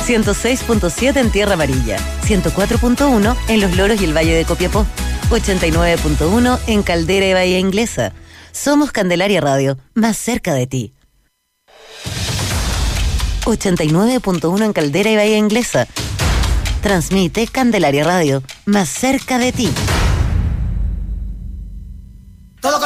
106.7 en Tierra Amarilla, 104.1 en Los Loros y el Valle de Copiapó, 89.1 en Caldera y Bahía Inglesa. Somos Candelaria Radio, más cerca de ti. 89.1 en Caldera y Bahía Inglesa. Transmite Candelaria Radio, más cerca de ti.